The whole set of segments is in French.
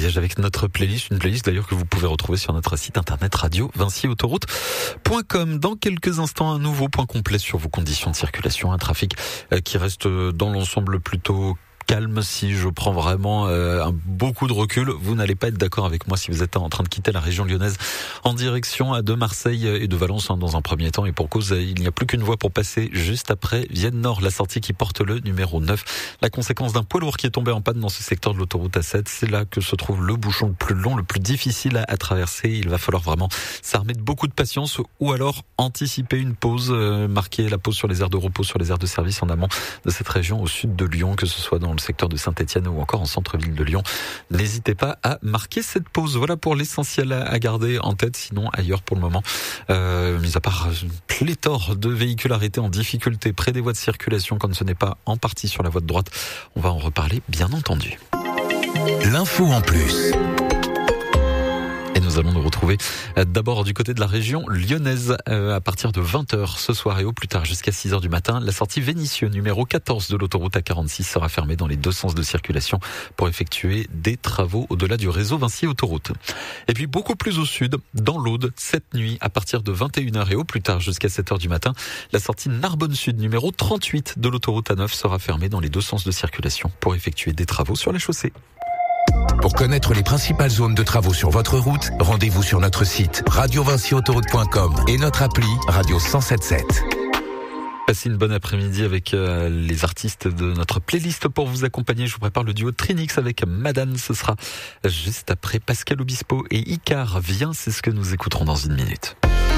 voyage avec notre playlist, une playlist d'ailleurs que vous pouvez retrouver sur notre site internet radio vincyautoroute.com. Dans quelques instants, un nouveau point complet sur vos conditions de circulation, un trafic qui reste dans l'ensemble plutôt calme. Si je prends vraiment beaucoup de recul, vous n'allez pas être d'accord avec moi si vous êtes en train de quitter la région lyonnaise en direction de Marseille et de Valence dans un premier temps, et pour cause, il n'y a plus qu'une voie pour passer juste après Vienne Nord, la sortie qui porte le numéro 9. La conséquence d'un poids lourd qui est tombé en panne dans ce secteur de l'autoroute A7, c'est là que se trouve le bouchon le plus long, le plus difficile à traverser. Il va falloir vraiment s'armer de beaucoup de patience ou alors anticiper une pause, marquer la pause sur les aires de repos, sur les aires de service en amont de cette région au sud de Lyon, que ce soit dans le secteur de Saint-Etienne ou encore en centre-ville de Lyon. N'hésitez pas à marquer cette pause. Voilà pour l'essentiel à garder en tête. Sinon, ailleurs pour le moment, mis à part une pléthore de véhicules arrêtés en difficulté près des voies de circulation quand ce n'est pas en partie sur la voie de droite, on va en reparler bien entendu. L'info en plus. Et nous allons nous retrouver d'abord du côté de la région lyonnaise à partir de 20h ce soir et au plus tard jusqu'à 6h du matin. La sortie Vénissieux numéro 14 de l'autoroute A46 sera fermée dans les deux sens de circulation pour effectuer des travaux au-delà du réseau Vinci Autoroute. Et puis beaucoup plus au sud, dans l'Aude, cette nuit à partir de 21h et au plus tard jusqu'à 7h du matin, la sortie Narbonne Sud numéro 38 de l'autoroute A9 sera fermée dans les deux sens de circulation pour effectuer des travaux sur la chaussée. Pour connaître les principales zones de travaux sur votre route, rendez-vous sur notre site radiovincyautoroute.com et notre appli Radio 107.7. Passez une bonne après-midi avec les artistes de notre playlist pour vous accompagner. Je vous prépare le duo Trinix avec Madame. Ce sera juste après Pascal Obispo et Icar. Viens, c'est ce que nous écouterons dans une minute.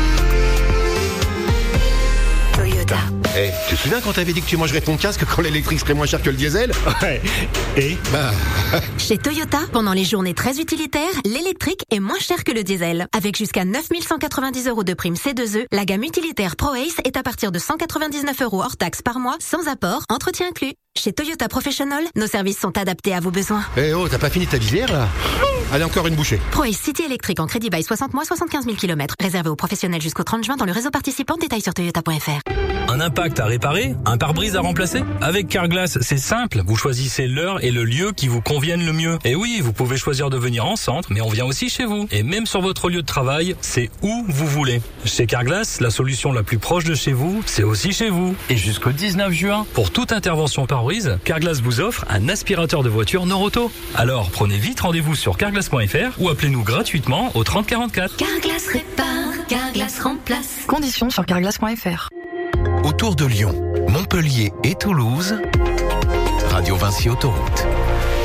Toyota. Hey, tu te souviens quand t'avais dit que tu mangerais ton casque quand l'électrique serait moins cher que le diesel? Ouais. Et Chez Toyota, pendant les journées très utilitaires, l'électrique est moins cher que le diesel. Avec jusqu'à 9 190 € de prime C2E, la gamme utilitaire ProAce est à partir de 199 € hors taxe par mois, sans apport, entretien inclus. Chez Toyota Professional, nos services sont adaptés à vos besoins. Eh oh, t'as pas fini ta visière là? Allez, encore une bouchée. ProAce City électrique en crédit bail 60 mois, 75 000 km. Réservé aux professionnels jusqu'au 30 juin dans le réseau participant. Détails sur toyota.fr. Un impact à réparer? Un pare-brise à remplacer? Avec Carglass, c'est simple. Vous choisissez l'heure et le lieu qui vous conviennent le mieux. Et oui, vous pouvez choisir de venir en centre, mais on vient aussi chez vous. Et même sur votre lieu de travail, c'est où vous voulez. Chez Carglass, la solution la plus proche de chez vous, c'est aussi chez vous. Et jusqu'au 19 juin, pour toute intervention pare-brise, Carglass vous offre un aspirateur de voiture Noroto. Alors, prenez vite rendez-vous sur carglass.fr ou appelez-nous gratuitement au 30 44. Carglass répare, Carglass remplace. Conditions sur carglass.fr. Autour de Lyon, Montpellier et Toulouse, Radio Vinci Autoroute.